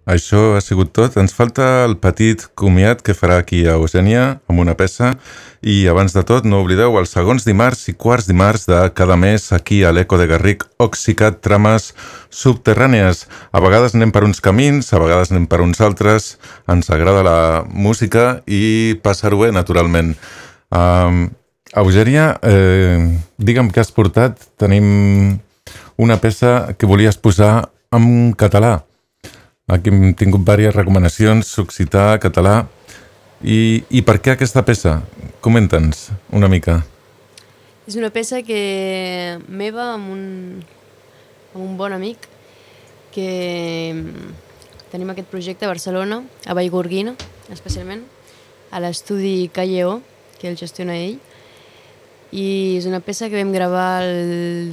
Això ha sigut tot. Ens falta el petit comiat que farà aquí a Eugènia amb una peça i abans de tot no oblideu els segons dimarts i quarts dimarts de cada mes aquí a l'Eco de Garric, Oxicat, trames subterrànies. A vegades anem per uns camins, a vegades anem per uns altres. Ens agrada la música i passar-ho bé, naturalment. Eugènia, digue'm què has portat. Tenim una peça que volies posar en català. Aquí hem tingut diverses recomanacions, occità, català. I per què aquesta peça? Comenta'ns una mica. És una peça meva amb un bon amic que tenim aquest projecte a Barcelona, a Vallgorguina, especialment, a l'estudi Calleo, que el gestiona ell. I és una peça que vam gravar el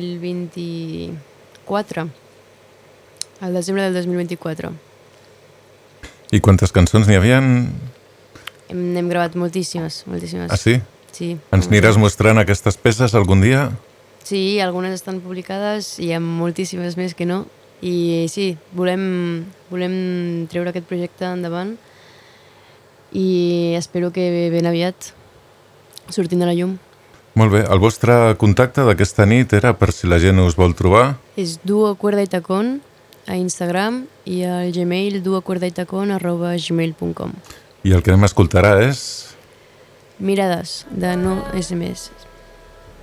2024. Al desembre del 2024. I quantes cançons n'hi havia? N'hem gravat moltíssimes. Ah, sí? Sí. Ens aniràs mostrant aquestes peces algun dia? Sí, algunes estan publicades i hi ha moltíssimes més que no. I sí, volem treure aquest projecte endavant i espero que ben aviat sortim de la llum. Molt bé. El vostre contacte d'aquesta nit era per si la gent us vol trobar? És Duo Cuerda y Tacón a Instagram i al Gmail duocuerdaitacon@gmail.com. I el que anem a escoltar és... Mirades, de No SMS.